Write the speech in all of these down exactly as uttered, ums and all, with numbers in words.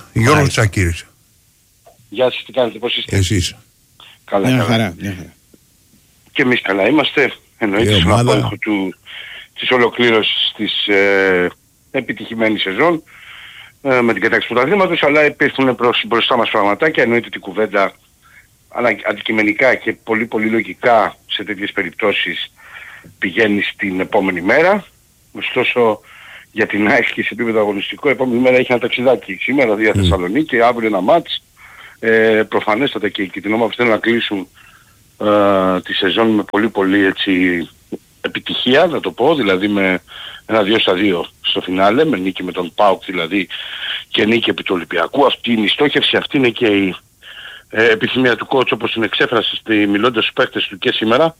Γιώργος Τσακίρης. Γεια σας, τι κάνετε, πώς είστε? Εσείς? Καλά, Μια καλά. χαρά, μια χαρά. Και εμείς καλά είμαστε. Εννοείται στον απόϊχο του, της ολοκλήρωσης της ε, επιτυχημένης σεζόν ε, με την κατάκτηση του πρωταθλήματος, αλλά υπήρχαν προς, μπροστά μας πραγματάκια. Εννοείται ότι η κουβέντα αλλά, αντικειμενικά και πολύ πολύ λογικά σε τέτοιες περιπτώσεις πηγαίνει στην επόμενη μέρα. Ωστόσο για την ΑΕΚ και σε επίπεδο αγωνιστικό, η επόμενη μέρα έχει ένα ταξιδάκι. Σήμερα δια mm. Θεσσαλονίκη, αύριο ένα μάτς. Ε, προφανέστατα και, και την ομάδα θέλουν να κλείσουν ε, τη σεζόν με πολύ πολύ έτσι, επιτυχία, να το πω, δηλαδή με ένα δύο στα δύο στο φινάλε, με νίκη με τον ΠΑΟΚ δηλαδή και νίκη επί του Ολυμπιακού. Αυτή είναι η στόχευση, αυτή είναι και η ε, επιθυμία του coach όπως την εξέφρασε στη, μιλώντας στους παίκτες του και σήμερα.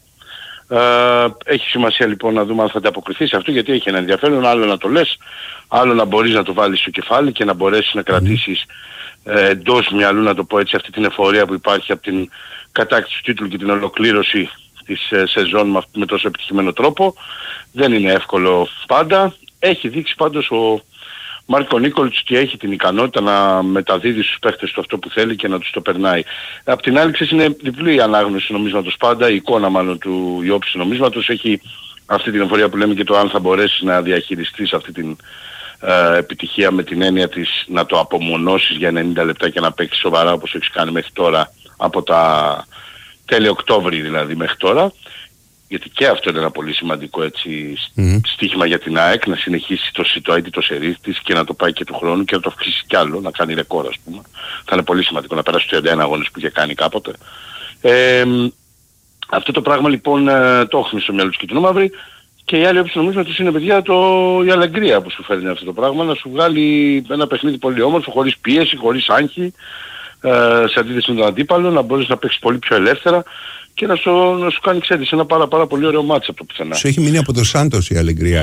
Uh, έχει σημασία λοιπόν να δούμε αν θα ανταποκριθεί σε αυτό, γιατί έχει ένα ενδιαφέρον, άλλο να το λες, άλλο να μπορείς να το βάλεις στο κεφάλι και να μπορέσεις να κρατήσεις ε, εντός μυαλού, να το πω έτσι, αυτή την εφορία που υπάρχει από την κατάκτηση του τίτλου και την ολοκλήρωση της ε, σεζόν με, με τόσο επιτυχημένο τρόπο. Δεν είναι εύκολο πάντα. Έχει δείξει πάντως ο Μάρκο Νίκολιτς ότι έχει την ικανότητα να μεταδίδει στους παίχτες του αυτό που θέλει και να τους το περνάει. Απ' την άλλη, ξέρεις, είναι διπλή η ανάγνωση του νομίσματος πάντα, η εικόνα μάλλον του η όψη του νομίσματος. Έχει αυτή την εφορία που λέμε και το αν θα μπορέσεις να διαχειριστείς αυτή την ε, επιτυχία με την έννοια της να το απομονώσεις για ενενήντα λεπτά και να παίξεις σοβαρά όπως έχεις κάνει μέχρι τώρα, από τα τέλη Οκτώβρη δηλαδή μέχρι τώρα. Γιατί και αυτό είναι ένα πολύ σημαντικό έτσι mm. στοίχημα για την ΑΕΚ, να συνεχίσει το σιτοαίτη το σερί της και να το πάει και του χρόνου και να το αυξήσει κι άλλο, να κάνει ρεκόρ ας πούμε. Θα είναι πολύ σημαντικό να περάσει τους τριάντα ένα αγώνες που είχε κάνει κάποτε. Ε, αυτό το πράγμα λοιπόν το έχουμε στο μυαλό του κυτρινόμαυροι, και η άλλη όψη νομίζω ότι είναι, παιδιά, το, η αλεγκρία που σου φέρνει αυτό το πράγμα, να σου βγάλει ένα παιχνίδι πολύ όμορφο, χωρίς πίεση, χωρίς άγχη, ε, σε αντίθεση με τον αντίπαλο, να μπορείς να παίξεις πολύ πιο ελεύθερα και να σου, να σου κάνει, ξέρεις, ένα πάρα πάρα πολύ ωραίο μάτς από το πουθενά. Σου έχει μείνει από το Σάντος η αλεγκρία, ε?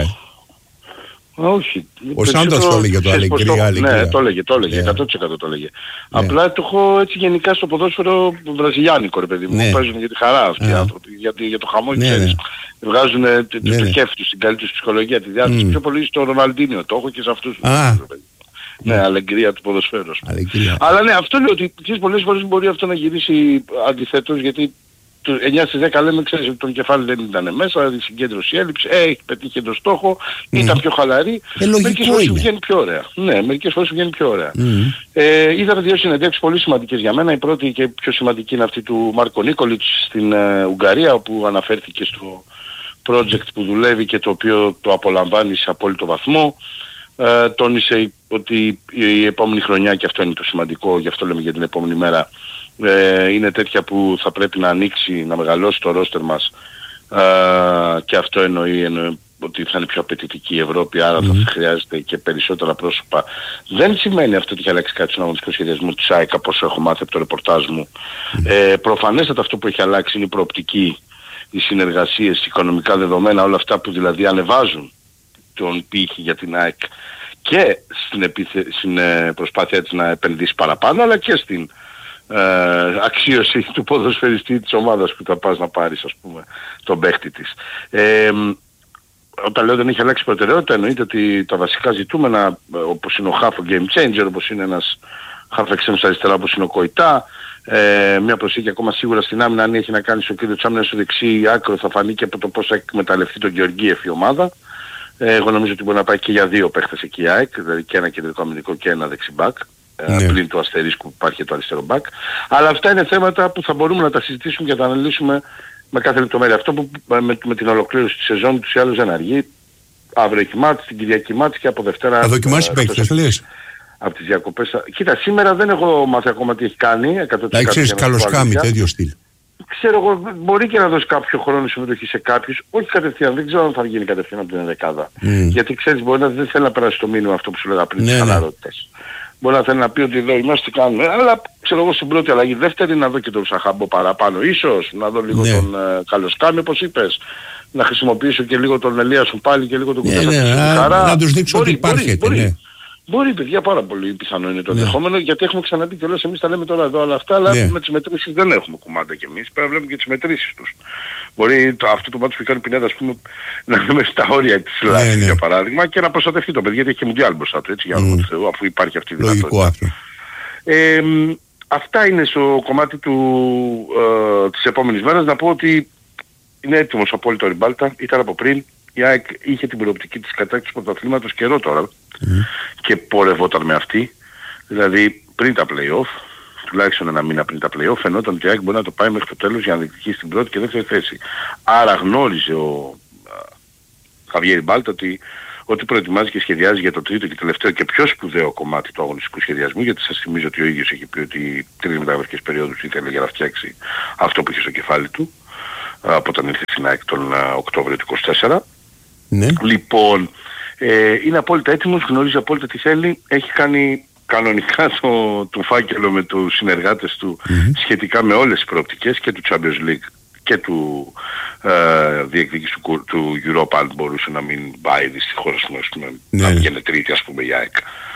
Όχι. Ο Σάντος το έλεγε το αλεγκρία. Ναι, το έλεγε, το έλεγε, εκατό τοις εκατό το έλεγε. Yeah. Απλά το έχω έτσι γενικά στο ποδόσφαιρο βραζιλιάνικο, ρε παιδί μου. Yeah. Παίζουν για τη χαρά αυτοί οι yeah. άνθρωποι, για, για το χαμό, yeah. ξέρεις. Yeah. Βγάζουν yeah. το, το yeah. κέφι τους, την καλή τους ψυχολογία, τη διάθεση. Mm. Πιο πολύ στο Ροναλντίνιο, το έχω και σε αυτούς. Ah. Ναι, yeah. αλεγκρία του ποδοσφαίρου. Αλλά ναι, αυτό λέω ότι πολλές φορές μπορεί αυτό να γυρίσει αντιθέτως, γιατί εννιά στις δέκα λέμε, ξέρεις, ότι το κεφάλι δεν ήταν μέσα, η συγκέντρωση έλειψε, ε, έχει πετύχει τον στόχο, mm. ήταν πιο χαλαρή. Ε, μερικές φορές βγαίνει πιο ωραία. Ναι, μερικές φορές βγαίνει πιο ωραία. Mm. Ε, είδαμε δύο συνεντεύξεις πολύ σημαντικές για μένα. Η πρώτη και πιο σημαντική είναι αυτή του Μάρκο Νίκολιτς στην ε, Ουγγαρία, όπου αναφέρθηκε στο project που δουλεύει και το οποίο το απολαμβάνει σε απόλυτο βαθμό. Ε, τόνισε ότι η επόμενη χρονιά, και αυτό είναι το σημαντικό, γι' αυτό λέμε για την επόμενη μέρα, Ε, είναι τέτοια που θα πρέπει να ανοίξει, να μεγαλώσει το ρόστερ μας, ε, και αυτό εννοεί, εννοεί ότι θα είναι πιο απαιτητική η Ευρώπη, άρα mm. θα χρειάζεται και περισσότερα πρόσωπα. Δεν σημαίνει αυτό ότι έχει αλλάξει κάτι στον αγωνιστικό σχεδιασμό της ΑΕΚ, όπως έχω μάθει από το ρεπορτάζ μου. Mm. Ε, προφανέστατα αυτό που έχει αλλάξει είναι η προοπτική, οι συνεργασίες, οικονομικά δεδομένα, όλα αυτά που δηλαδή ανεβάζουν τον πύχη για την ΑΕΚ και στην, επιθε... στην προσπάθεια της να επενδύσει παραπάνω, αλλά και στην Uh, αξίωση του ποδοσφαιριστή της ομάδας που θα πας να πάρεις, ας πούμε, τον παίχτη της. Ε, όταν λέω δεν έχει αλλάξει προτεραιότητα, εννοείται ότι τα βασικά ζητούμενα, όπως είναι ο Χάφο Game Changer, όπως είναι ένας Χάφο εξέμους αριστερά, όπως είναι ο Κοϊτά, ε, μια προσήκη ακόμα σίγουρα στην άμυνα, αν έχει να κάνει στο κέντρο της άμυνας στο δεξί άκρο, θα φανεί και από το πώς θα εκμεταλλευτεί τον Γεωργίεφ η ομάδα. Ε, εγώ νομίζω ότι μπορεί να πάει και για δύο παίχτες εκεί η ΑΕΚ, δηλαδή και ένα κεντρικό αμυντικό και ένα δεξιμπάκ. Ναι. Πλην του αστερίσκου που υπάρχει το αριστερό μπακ. Αλλά αυτά είναι θέματα που θα μπορούμε να τα συζητήσουμε και να τα αναλύσουμε με κάθε λεπτομέρεια. Αυτό που με, με την ολοκλήρωση της σεζόν τους ή άλλους δεν αργεί. Αύριο έχει μάτς, την Κυριακή μάτς και από Δευτέρα... Θα δοκιμάσει παίκτες, λες. Από τις διακοπές... Κοίτα, σήμερα δεν έχω μάθει ακόμα τι έχει κάνει. εκατό τοις εκατό. Να ξέρεις καλοσκάμι, τέτοιο στυλ. Ξέρω εγώ, μπορεί και να δώσει κάποιο χρόνο συμμετοχή σε κάποιους, όχι κατευθείαν, δεν ξέρω αν θα γίνει κατευθείαν από την ενδεκάδα. Mm. Γιατί ξέρεις, μπορεί να δεν θέλει να περάσει το μήνυμα αυτό που σου λέγα πριν, ναι, της χαλαρότητας. Μπορεί να θέλει να πει ότι εδώ είμαστε, κάνουμε, αλλά ξέρω εγώ στην πρώτη αλλαγή, δεύτερη να δω και τον Σαχάμπο παραπάνω, ίσως να δω λίγο ναι. τον uh, Καλοσκάμι, όπως είπες, να χρησιμοποιήσω και λίγο τον Ελίασον πάλι και λίγο τον Κουτάστα. Ναι, ναι, χαρά. Να τους δείξω ότι υπάρχει. Μπορεί, ναι. μπορεί, παιδιά, πάρα πολύ πιθανό είναι το ναι. ενδεχόμενο, γιατί έχουμε ξαναπεί κιόλας, εμείς τα λέμε τώρα εδώ όλα αυτά, αλλά ναι. με τις μετρήσεις δεν έχουμε κουμάντα κι εμείς, πρέπει να βλέπουμε και τις μετρήσεις τους. Μπορεί το, αυτό το μάτι που κάνει Πινέδα, ας πούμε, να είναι στα όρια της Ελλάδα, ναι, ναι. για παράδειγμα, και να προστατευτεί το παιδί, γιατί έχει και Μουντιάλ μπροστά του, έτσι, για όνομα mm. του Θεού, αφού υπάρχει αυτή η δυνατότητα. Αυτό. Ε, αυτά είναι στο κομμάτι του, ε, της επόμενης μέρας. Να πω ότι είναι έτοιμος απόλυτο ο Ριμπάλτα, ήταν από πριν. Η ΑΕΚ είχε την προοπτική της κατάκτησης πρωταθλήματος καιρό τώρα mm. και πορευόταν με αυτή. Δηλαδή πριν τα play-off, τουλάχιστον ένα μήνα πριν τα play-off, φαινόταν ότι η ΑΕΚ μπορεί να το πάει μέχρι το τέλος για να διεκδικήσει την πρώτη και δεύτερη θέση. Άρα γνώριζε ο Χαβιέ Ριμπάλτα ότι, ότι προετοιμάζει και σχεδιάζει για το τρίτο και τελευταίο και πιο σπουδαίο κομμάτι του αγωνιστικού σχεδιασμού, γιατί σας θυμίζω ότι ο ίδιος έχει πει ότι τρεις μεταγραφικές περιόδους ήθελε για να φτιάξει αυτό που είχε στο κεφάλι του από όταν ήρθε στην ΑΕΚ τον Οκτώβριο του είκοσι τέσσερα. Ναι. Λοιπόν, ε, είναι απόλυτα έτοιμος, γνωρίζει απόλυτα τι θέλει, έχει κάνει κανονικά το, το φάκελο με τους συνεργάτες του mm-hmm. σχετικά με όλες τις προοπτικές και του Champions League και του ε, διεκδίκηση του, του Europa, αν μπορούσε να μην πάει δυστυχώς ναι. να βγαίνει τρίτη ας πούμε η ΑΕΚ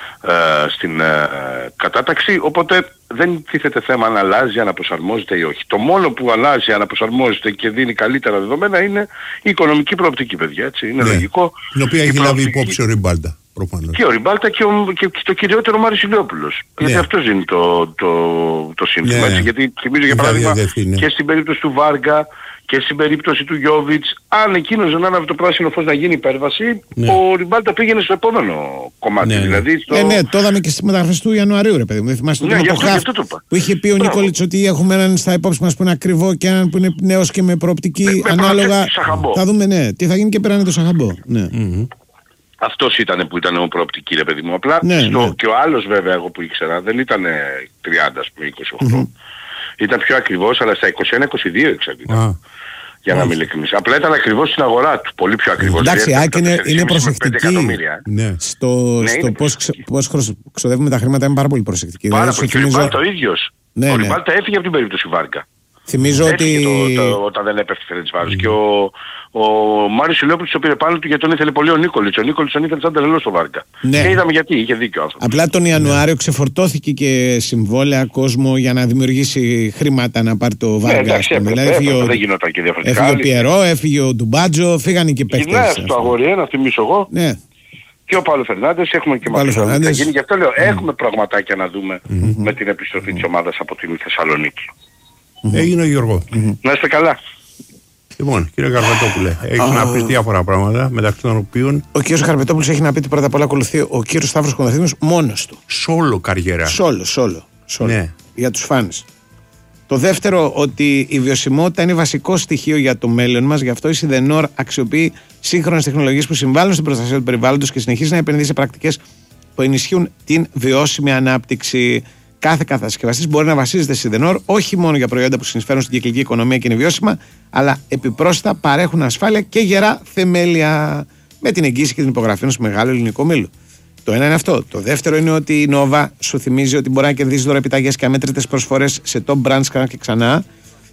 ε, στην ε, κατάταξη, οπότε δεν τίθεται θέμα αν αλλάζει, αν αποσαρμόζεται ή όχι. Το μόνο που αλλάζει, αν αποσαρμόζεται και δίνει καλύτερα δεδομένα είναι η οικονομική προοπτική, παιδιά, έτσι, είναι ναι. λογικό. Την οποία έχει λάβει υπόψη ο Ριμπάλτα. Προφανώς. Και ο Ριμπάλτα και, ο, και, και το κυριότερο Μάρης Ηλιόπουλος. Ναι. Γιατί αυτός είναι το, το, το σύνθημα. Ναι. Γιατί θυμίζω για παράδειγμα ναι. και στην περίπτωση του Βάργα και στην περίπτωση του Γιόβιτς, αν εκείνος δεν άναβε το πράσινο φως να γίνει υπέρβαση, ναι. ο Ριμπάλτα πήγαινε στο επόμενο κομμάτι. Ναι. Δηλαδή στο... Ε, ναι, το είδαμε και στη μεταγραφή του Ιανουαρίου, ρε παιδί μου. Δεν θυμάστε ναι, το χαφ που είχε πει ο Νίκολιτς ότι έχουμε έναν στα υπόψη μας που είναι ακριβό και έναν που είναι νέος και με προοπτική με, ανάλογα. Με θα δούμε, ναι, τι θα γίνει και πέρανε το Σαχαμπό. Ναι. Mm-hmm. Αυτός ήταν που ήταν ο προοπτική, ρε παιδί μου. Απλά ναι, στο, ναι. και ο άλλος βέβαια εγώ που ήξερα δεν ήταν τριάντα, ας πούμε, είκοσι οκτώ. Mm-hmm. Ήταν πιο ακριβώς, αλλά στα είκοσι ένα είκοσι δύο εξαρτητά. Ah. Για να μην ειλικρινείς. Απλά ήταν ακριβώς στην αγορά του. Πολύ πιο ακριβώς. Εντάξει, Άκη είναι, είναι προσεκτική. Ναι. Στο, ναι, στο πώς, ξε, πώς ξοδεύουμε τα χρήματα είναι πάρα πολύ προσεκτική. Πάρα πολύ. Και ο Ριμπάλτα ο ίδιος. Ναι, ο Ριμπάλτα ναι. έφυγε από την περίπτωση Βάρκα. Θυμίζω έφυγε ότι... το, το, όταν δεν έπεφτε Φερεντσβάρος. Mm. Και ο, ο Μάριος Ηλιόπουλος το πήρε πάνω του γιατί τον ήθελε πολύ ο Νίκολιτς. Ο Νίκολιτς τον ήθελε σαν τρελός στο Βάρκα. Ναι. Και είδαμε γιατί, είχε δίκιο ο άνθρωπος. Απλά τον Ιανουάριο ναι. ξεφορτώθηκε και συμβόλαια κόσμο για να δημιουργήσει χρήματα να πάρει το Βάρκα. Ναι, εντάξει, έπρεπε, έπρεπε, έπρεπε, δεν γινόταν και διαφορετικά. Έφυγε ο Πιερό, έφυγε ο Ντουμπάτζο, φύγανε και παίκτες. Ναι, στο αγορί, να θυμίσω εγώ. Ναι. Και ο Παύλος Φερνάντες, έχουμε και μας θα γίνει. Γι' αυτό λέω, mm. έχουμε πραγματάκια να δούμε mm-hmm. με την επιστροφή της ομάδας από την Θεσσαλονίκη. Mm-hmm. Έγινε ο Γιώργο. Mm-hmm. Να είστε καλά. Λοιπόν, κύριε Καρπετόπουλε, έχει oh. να πει διάφορα πράγματα μεταξύ των οποίων. Ο κύριος Καρπετόπουλος έχει να πει ότι πρώτα απ' όλα ακολουθεί ο κύριος Σταύρος Κονδαθήμος μόνος του. Σόλο καριέρα. Σόλο, σόλο. σόλο. Ναι. Για τους φάνες. Το δεύτερο, ότι η βιωσιμότητα είναι βασικό στοιχείο για το μέλλον μας, γι' αυτό η Σιδενόρ αξιοποιεί σύγχρονες τεχνολογίες που συμβάλλουν στην προστασία του περιβάλλοντος και συνεχίζει να επενδύει σε πρακτικές που ενισχύουν την βιώσιμη ανάπτυξη. Κάθε κατασκευαστής μπορεί να βασίζεται στη Σιδενόρ όχι μόνο για προϊόντα που συνεισφέρουν στην κυκλική οικονομία και είναι βιώσιμα, αλλά επιπρόσθετα παρέχουν ασφάλεια και γερά θεμέλια με την εγγύηση και την υπογραφή ενός μεγάλου ελληνικού ομίλου. Το ένα είναι αυτό. Το δεύτερο είναι ότι η Nova σου θυμίζει ότι μπορεί να κερδίσει τώρα επιταγές και αμέτρητες προσφορές σε top brands ξανά και ξανά,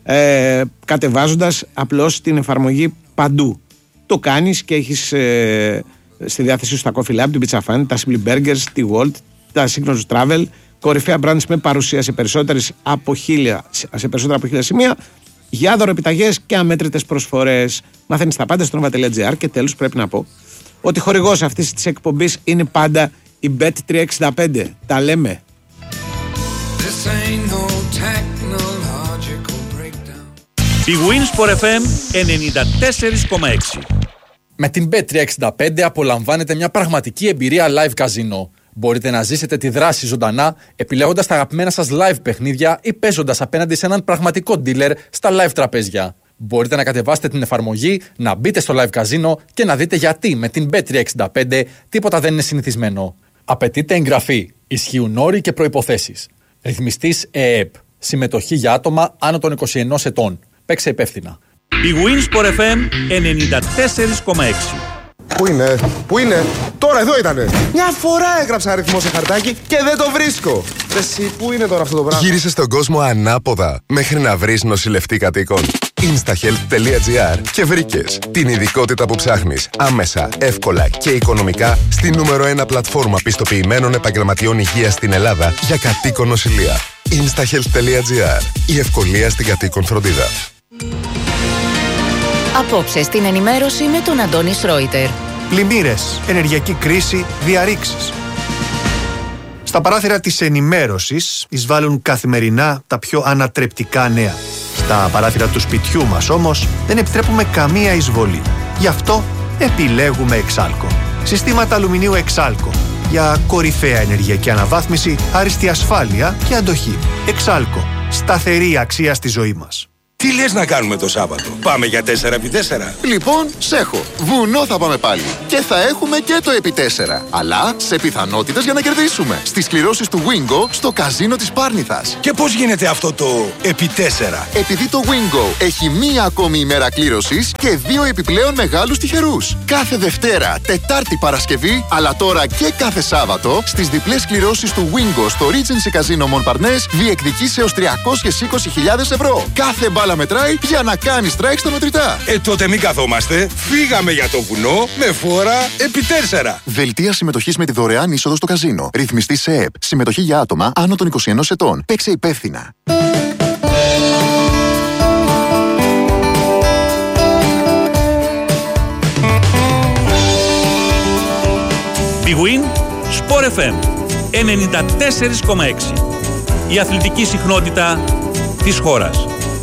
ε, κατεβάζοντας απλώς την εφαρμογή παντού. Το κάνεις και έχεις ε, στη διάθεσή σου τα Coffee Lab, την Pizza Fan, τα Simply Burgers, τη Walt, τα Signature Travel, κορυφαία brands με παρουσία σε, περισσότερες από χίλια, σε περισσότερα από χίλια σημεία, για δωρεπιταγές και αμέτρητες προσφορές. Μαθαίνεις τα πάντα στο nova τελεία gr και τέλος πρέπει να πω ότι χορηγός αυτής της εκπομπής είναι πάντα η μπετ τριακόσια εξήντα πέντε. Τα λέμε. Η Winsport εφ εμ ενενήντα τέσσερα κόμμα έξι. Με την μπετ τριακόσια εξήντα πέντε απολαμβάνετε μια πραγματική εμπειρία live καζίνο. Μπορείτε να ζήσετε τη δράση ζωντανά, επιλέγοντας τα αγαπημένα σας live παιχνίδια ή παίζοντας απέναντι σε έναν πραγματικό dealer στα live τραπέζια. Μπορείτε να κατεβάσετε την εφαρμογή, να μπείτε στο live καζίνο και να δείτε γιατί με την μπετ τριακόσια εξήντα πέντε τίποτα δεν είναι συνηθισμένο. Απαιτείται εγγραφή, ισχύουν όροι και προϋποθέσεις. Ρυθμιστής ΕΕΠ. Συμμετοχή για άτομα άνω των είκοσι ένα ετών. Παίξε υπεύθυνα. Η Winsport εφ εμ ενενήντα τέσσερα κόμμα έξι. Πού είναι, πού είναι, τώρα εδώ ήτανε. Μια φορά έγραψα αριθμό σε χαρτάκι και δεν το βρίσκω. Εσύ, πού είναι τώρα αυτό το πράγμα. Γύρισε στον κόσμο ανάποδα μέχρι να βρεις νοσηλευτή κατοίκων. instahealth τελεία gr και βρήκες την ειδικότητα που ψάχνεις άμεσα, εύκολα και οικονομικά στη νούμερο ένα πλατφόρμα πιστοποιημένων επαγγελματιών υγείας στην Ελλάδα για κατοίκον νοσηλεία. instahealth τελεία gr. Η ευκολία στην κατοίκον φροντίδα. Απόψε στην ενημέρωση με τον Αντώνη Σρόιτερ. Πλημμύρες, ενεργειακή κρίση, διαρρήξεις. Στα παράθυρα της ενημέρωσης εισβάλλουν καθημερινά τα πιο ανατρεπτικά νέα. Στα παράθυρα του σπιτιού μας όμως δεν επιτρέπουμε καμία εισβολή. Γι' αυτό επιλέγουμε Εξάλκο. Συστήματα αλουμινίου Εξάλκο. Για κορυφαία ενεργειακή αναβάθμιση, άριστη ασφάλεια και αντοχή. Εξάλκο. Σταθερή αξία στη ζωή μας. Τι λες να κάνουμε το Σάββατο? Πάμε για τέσσερα επί τέσσερα. Λοιπόν, σέχω. Βουνό θα πάμε πάλι. Και θα έχουμε και το επί τέσσερα. Αλλά σε πιθανότητες για να κερδίσουμε. Στις κληρώσεις του Wingo στο καζίνο της Πάρνηθας. Και πώς γίνεται αυτό το επί τέσσερα? Επειδή το Wingo έχει μία ακόμη ημέρα κλήρωσης και δύο επιπλέον μεγάλους τυχερούς. Κάθε Δευτέρα, Τετάρτη, Παρασκευή, αλλά τώρα και κάθε Σάββατο, στις διπλές κληρώσεις του Wingo στο Regency Casino Montparnasse διεκδικείς έως τριακόσιες είκοσι χιλιάδες ευρώ. Κάθε μπάλα μετράει για να κάνει strike στα μετρητά. Ε, τότε μην καθόμαστε. Φύγαμε για το βουνό με φόρα επί τέσσερα. Δελτία συμμετοχής με τη δωρεάν είσοδο στο καζίνο. Ρυθμιστή σε ΕΕΠ. Συμμετοχή για άτομα άνω των είκοσι ενός ετών. Παίξε υπεύθυνα. Big Win Sport εφ εμ ενενήντα τέσσερα κόμμα έξι. Η αθλητική συχνότητα της χώρας.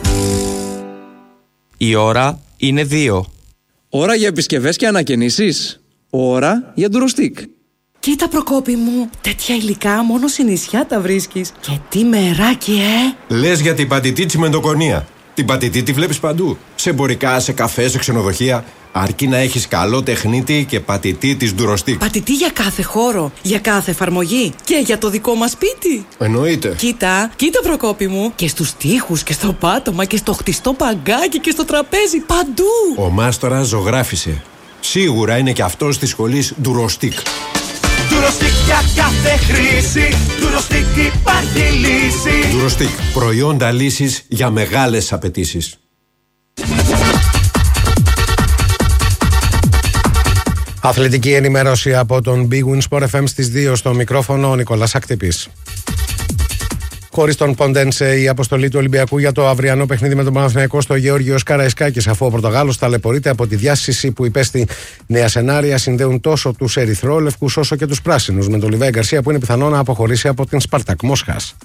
Η ώρα είναι δύο. Ώρα για επισκευές και ανακαινήσεις. Ώρα για ντουροστίκ. Κοίτα Προκόπη μου, τέτοια υλικά μόνο σε νησιά τα βρίσκεις. Και τι μεράκι, ε! Λες για την πατητή τσιμεντοκονία. Την πατητή τη βλέπεις παντού. Σε εμπορικά, σε καφέ, σε ξενοδοχεία. Αρκεί να έχεις καλό τεχνίτη και πατητή της ντουροστίκ. Πατητή για κάθε χώρο, για κάθε εφαρμογή και για το δικό μας σπίτι. Εννοείται. Κοίτα, κοίτα Προκόπη μου. Και στους τοίχους και στο πάτωμα και στο χτιστό παγκάκι και στο τραπέζι, παντού. Ο μάστορας ζωγράφισε. Σίγουρα είναι και αυτός της σχολής ντουροστίκ. Ντουροστίκ για κάθε χρήση. Ντουροστίκ υπάρχει λύση. Ντουροστίκ. Προϊόντα λύσης για μεγάλες απαιτήσεις. Αθλητική ενημέρωση από τον Big Win Sport εφ εμ στις δύο, στο μικρόφωνο ο Νικόλας Ακτυπής. Χωρίς τον Ποντένσε, η αποστολή του Ολυμπιακού για το αυριανό παιχνίδι με τον Παναθηναϊκό στο Γεώργιος Καραϊσκάκης, αφού ο Πορτογάλος ταλαιπωρείται από τη διάσηση που υπέστη. Νέα σενάρια συνδέουν τόσο τους ερυθρόλευκους όσο και τους πράσινους, με τον Λιβάη Γκαρσία που είναι πιθανό να αποχωρήσει από την Σπάρτακ Μόσχας.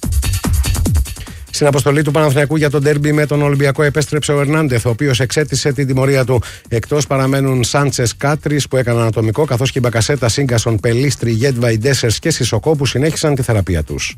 Στην αποστολή του Παναθηναϊκού για τον ντέρμπι με τον Ολυμπιακό επέστρεψε ο Ερνάντεθ, ο οποίος εξέτησε την τιμωρία του. Εκτός παραμένουν Σάντσες Κάτρις που έκαναν ατομικό, καθώς και η Μπακασέτα, Σίγκασον, Πελίστρι, Γέτβαϊ, Ντέσσερς και Σισοκό που συνέχισαν τη θεραπεία τους.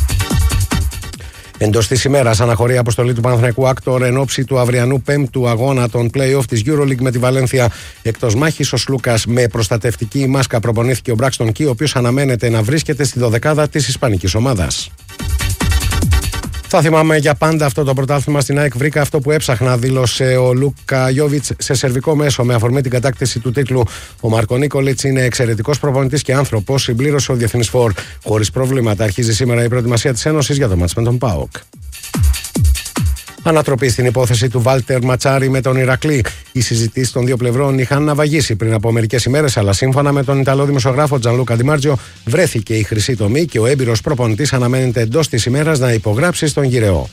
Εντός της ημέρας αναχωρεί η αποστολή του Παναθηναϊκού Άκτορ εν ώψη του αυριανού πέμπτου αγώνα των play-off της EuroLeague με τη Βαλένθια. Εκτός μάχης, ο Σλούκας με προστατευτική μάσκα προπονήθηκε ο Μπράξτον Κι, ο οποίος αναμένεται να βρίσκεται στη δωδεκάδα της ισπανικής ομάδας. Θα θυμάμαι για πάντα αυτό το πρωτάθλημα στην ΑΕΚ. Βρήκα αυτό που έψαχνα, δήλωσε ο Λούκα Γιόβιτς σε σερβικό μέσο με αφορμή την κατάκτηση του τίτλου. Ο Μάρκο Νίκολιτς είναι εξαιρετικός προπονητής και άνθρωπος, συμπλήρωσε ο διεθνής φορ. Χωρίς προβλήματα αρχίζει σήμερα η προετοιμασία της Ένωσης για το μάτς με τον ΠΑΟΚ. Ανατροπή στην υπόθεση του Βάλτερ Ματσάρη με τον Ηρακλή. Οι συζητήσεις των δύο πλευρών είχαν ναυαγίσει πριν από μερικές ημέρες, αλλά σύμφωνα με τον Ιταλό δημοσιογράφο Τζανλούκα Ντιμάρτζιο, βρέθηκε η χρυσή τομή και ο έμπειρος προπονητής αναμένεται εντός της ημέρας να υπογράψει στον Γυρεό.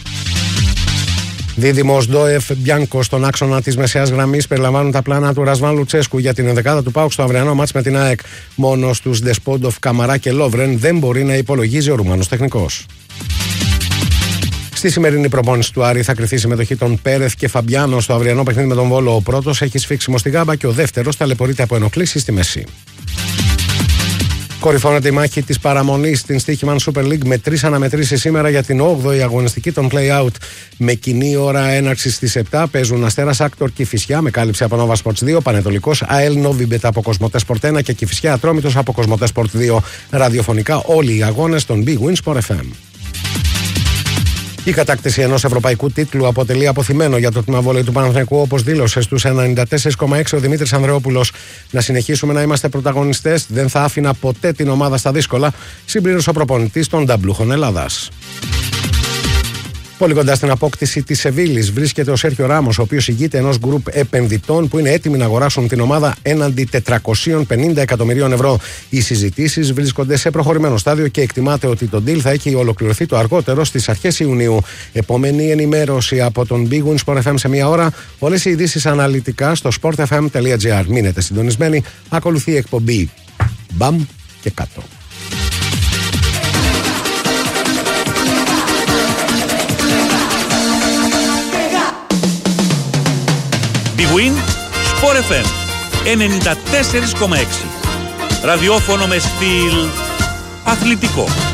Δίδυμος Ντόεφ Μπιάνκο στον άξονα της μεσαίας γραμμής περιλαμβάνουν τα πλάνα του Ρασβάν Λουτσέσκου για την ενδεκάδα του ΠΑΟΚ στο αυριανό μάτς με την ΑΕΚ. Μόνο στους Ντεσπόντοφ, Καμαρά και Λόβρεν δεν μπορεί να υπολογίζει ο Ρουμάνος τεχνικός. Στη σημερινή προπόνηση του Άρη θα κριθεί η συμμετοχή των Πέρεθ και Φαμπιάνο στο αυριανό παιχνίδι με τον Βόλο. Ο πρώτος έχει σφίξιμο στη γάμπα και ο δεύτερος ταλαιπωρείται από ενοχλήσεις στη μέση. Κορυφώνεται η μάχη της παραμονής στην Στοίχημαν Super League με τρεις αναμετρήσεις σήμερα για την όγδοη αγωνιστική των play-out. Με κοινή ώρα έναρξης στις επτά παίζουν Αστέρας Άκτορ Κηφισιά με κάλυψη από Nova Sports δύο, Πανετολικός ΑΕΛ Νόβιμπετ από Κοσμοτέ Sport ένα και Κηφισιά Ατρόμητος από Κοσμοτέ Sport δύο. Ραδιοφωνικά όλοι οι αγώνες των Big Win Sport εφ εμ. Η κατάκτηση ενός ευρωπαϊκού τίτλου αποτελεί αποθυμένο για το τμήμα βόλεϊ του Παναθηναϊκού, όπως δήλωσε στους ενενήντα τέσσερα κόμμα έξι ο Δημήτρης Ανδρεόπουλος. Να συνεχίσουμε να είμαστε πρωταγωνιστές, δεν θα άφηνα ποτέ την ομάδα στα δύσκολα, συμπλήρωσε ο προπονητής των Νταμπλούχων Ελλάδας. Πολύ κοντά στην απόκτηση της Σεβίλης βρίσκεται ο Σέρχιο Ράμος, ο οποίος ηγείται ενός γκρουπ επενδυτών που είναι έτοιμοι να αγοράσουν την ομάδα έναντι τετρακόσια πενήντα εκατομμυρίων ευρώ. Οι συζητήσεις βρίσκονται σε προχωρημένο στάδιο και εκτιμάται ότι το deal θα έχει ολοκληρωθεί το αργότερο στις αρχές Ιουνίου. Επόμενη ενημέρωση από τον Big Win Sport εφ εμ σε μία ώρα. Όλες οι ειδήσεις αναλυτικά στο sport f m τελεία g r. Μείνετε συντονισμένοι. Ακολουθεί η εκπομπή Μπαμ και κάτω. Big Win Sport εφ εμ ενενήντα τέσσερα κόμμα έξι. Ραδιόφωνο με στυλ αθλητικό.